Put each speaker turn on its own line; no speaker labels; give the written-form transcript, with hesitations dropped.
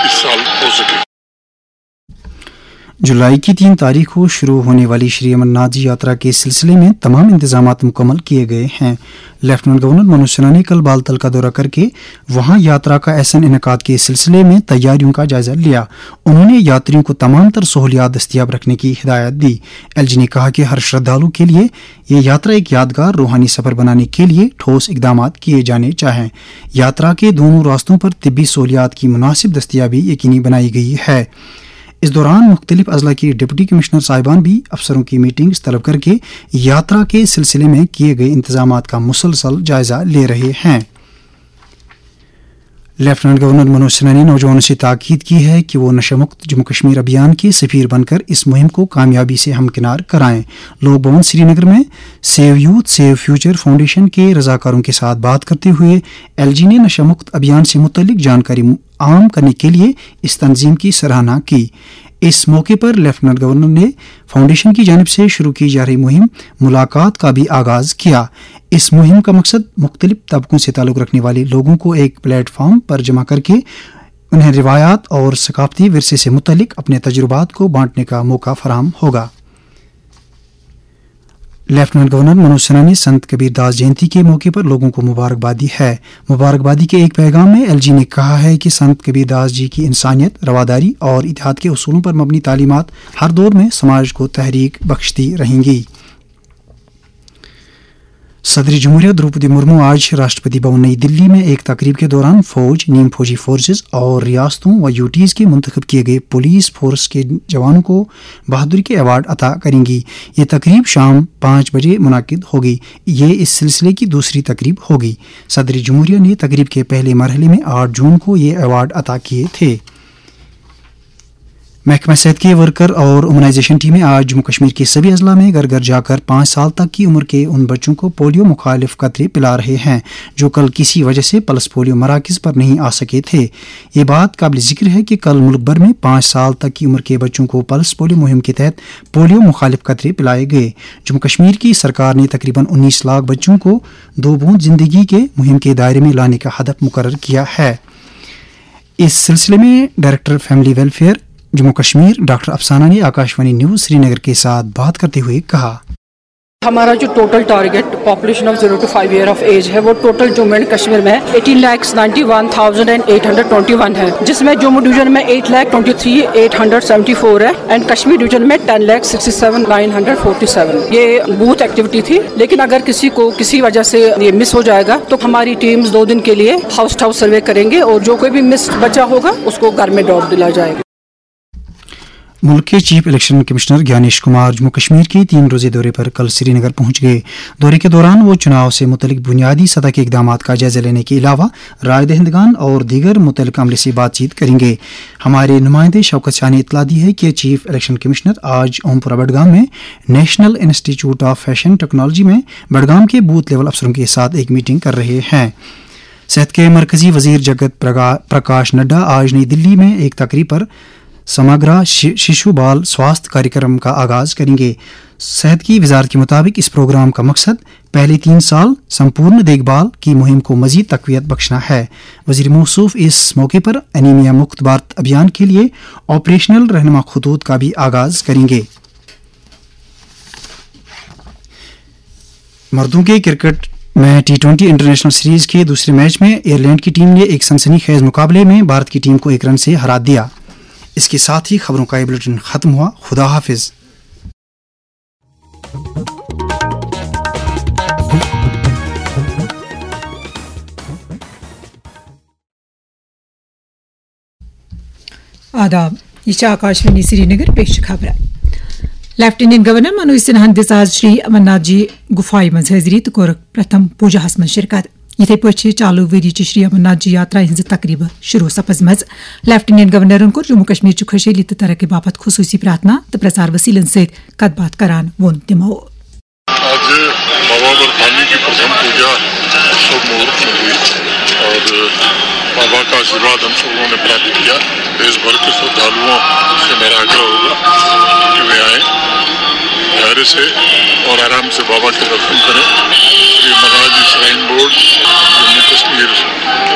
इस साल हो सके।
जुलाई की 3 तारीख को शुरू होने वाली श्री अमरनाथ जी यात्रा के सिलसिले में तमाम इंतजामात मुकम्मल किए गए हैं। लेफ्टिनेंट गवर्नर मनोज सिन्हा ने कल बालतल का दौरा करके वहां यात्रा का ऐसन इनेकाद के सिलसिले में तैयारियों का जायजा लिया। उन्होंने यात्रियों को तमाम तर सहूलियात दस्तियाब रखने की हिदायत दी। एलजी ने कहा कि हर श्रद्धालु के लिए ये यात्रा एक यादगार रूहानी सफर बनाने के लिए ठोस इकदाम किए जाने चाहें। यात्रा के दोनों रास्तों पर तिब्बी सहूलियात की मुनासिब दस्तियाबी यकीनी बनाई गई है। इस दौरान मुख्तलिफ अजला की डिप्टी कमिश्नर साहिबान भी अफसरों की मीटिंग्स तलब करके यात्रा के सिलसिले में किए गए इंतजामात का मुसलसल जायजा ले रहे हैं। लेफ्टिनेंट गवर्नर मनोज सिन्हा ने नौजवानों से ताकीद की है कि वो नशा मुक्त जम्मू कश्मीर अभियान के सफीर बनकर इस मुहिम को कामयाबी से हमकिनार कराएं। लोक भवन श्रीनगर में save youth save future foundation के रजाकारों के साथ बात करते हुए एलजी ने नशा मुक्त अभियान से मुतल्लिक जानकारी आम करने के लिए इस तंजीम की सराहना की। इस मौके पर लेफ्टिनेंट गवर्नर ने फाउंडेशन की जानिब से शुरू की जा रही मुहिम मुलाकात का भी आगाज किया। इस मुहिम का मकसद मुख्तलिफ तबकों से ताल्लुक़ रखने वाले लोगों को एक प्लेटफॉर्म पर जमा करके उन्हें रिवायात और सकाफती विरसे से मुतल्लिक अपने तजुर्बात को बांटने का मौका फराहम होगा। लेफ्टिनेंट गवर्नर मनोज सिन्हा ने संत कबीर दास जयंती के मौके पर लोगों को मुबारकबाद दी है। मुबारकबादी के एक पैगाम में एलजी ने कहा है कि संत कबीर दास जी की इंसानियत, रवादारी और इत्तेहाद के उसूलों पर मबनी तालीमात हर दौर में समाज को तहरीक बख्शती रहेंगी। सदर जमहूरिया द्रौपदी मुर्मू आज राष्ट्रपति भवन नई दिल्ली में एक तकरीब के दौरान फौज, नीम फौजी फोर्सेज और रियासतों व यूटीज के मुंतखब किए गए पुलिस फोर्स के जवानों को बहादुरी के अवार्ड अता करेंगी। ये तकरीब शाम 5 बजे मुनाकिद होगी। ये इस सिलसिले की दूसरी तकरीब होगी। सदर जमहूरिया ने तकरीब के पहले मरहले में 8 जून को ये अवार्ड अता किए थे। महकमा सेहत के वर्कर और इम्यूनाइजेशन टीमें आज जम्मू कश्मीर के सभी अजला में घर घर जाकर 5 साल तक की उम्र के उन बच्चों को पोलियो मुखालिफ कतरे पिला रहे हैं जो कल किसी वजह से पल्स पोलियो मराकज़ पर नहीं आ सके थे। ये बात काबिल जिक्र है कि कल मुल्क भर में 5 साल तक की उम्र के बच्चों को पल्स पोलियो मुहिम के तहत पोलियो मुखालिफ कतरे पिलाए गए। जम्मू कश्मीर की सरकार ने तकरीबन 19 लाख बच्चों को 2 बूंद जिंदगी के मुहिम के दायरे में लाने का हदफ मुकर्रर किया है। इस सिलसिले में director family welfare Jammu Kashmir doctor अफसाना ने आकाशवाणी न्यूज श्रीनगर के साथ बात करते हुए कहा,
हमारा जो total target population of 0 to 5 year of as है वो टोटल जम्मू एंड कश्मीर में 18,91,821 है, जिसमें जम्मू डिवीजन में 8,23,874 है एंड कश्मीर डिवीजन में 10,67,947। ये बूथ एक्टिविटी थी, लेकिन अगर किसी को किसी वजह से ये मिस हो जाएगा तो हमारी टीम्स 2 दिन के लिए हाउस टू हाउस सर्वे करेंगे और जो कोई भी मिस बचा होगा उसको घर में लौट दिया जाएगा।
मुल्क के chief election commissioner Gyanesh Kumar Jammu Kashmir के 3 रोज़े दौरे पर कल श्रीनगर पहुंच गए। दौरे के दौरान वो चुनाव से मुतल्लिक बुनियादी सतह के इकदामात का जायजा लेने के अलावा राय दहिंदगान और दीगर मुतल्लिक अमले से बातचीत करेंगे। हमारे नुमाइंदे शौकत शाह ने इतला दी है कि चीफ इलेक्शन कमिश्नर आज ओमपुरा बडगाम में national institute of fashion technology में बडगाम के बूथ लेवल अफसरों के साथ एक मीटिंग कर रहे हैं। सेहत के मरकजी वजीर जगत प्रकाश नड्डा आज नई दिल्ली में एक तकरीब पर समग्र शिशु बाल स्वास्थ्य कार्यक्रम का आगाज करेंगे। सेहत की वजारत के मुताबिक इस प्रोग्राम का मकसद पहले 3 साल संपूर्ण देखभाल की मुहिम को मजीद तकवीत बख्शना है। वजीर मौसूफ इस मौके पर एनीमिया मुक्त भारत अभियान के लिए ऑपरेशनल रहनुमा खतूत का भी आगाज करेंगे। मर्दों के क्रिकेट में T20 इंटरनेशनल सीरीज के दूसरे मैच में आयरलैंड की टीम ने एक सनसनीखेज मुकाबले में भारत की टीम को 1 रन से हरा दिया। इसके साथ ही खबरों का ये बुलेटिन खत्म हुआ। खुदा हाफिज।
आदाब, ये आकाशवाणी श्रीनगर पेश खबर। Lieutenant governor Manoj Sinha this आज श्री अमरनाथ जी गुफाई मज हाजिरी तो कोर प्रथम पूजाहस मज शिरकत। इथे पे चालू वरी श्री अमरनाथ जी यात्रा हज तकरीब शुरू सपज मज लेफ्टिनेंट गवर्नर को जम्मू कश्मीर खुशहाली तो तरक्की बाबत खुसूसी प्रार्थना तो प्रसार वसीलन सहित कत करान वोन तिमो।
आज बाबा बरफानी की प्रथम पूजा शुभ मुहूर्त में हुई और बाबा का आशीर्वाद हम सब लोगों ने प्राप्त किया। देश भर के श्रद्धालुओं से मेरा आग्रह होगा कि वे आए, धैर्य से और आराम से बाबा के दर्शन करें। Shri Amarnath ji shrine board Jammu Kashmir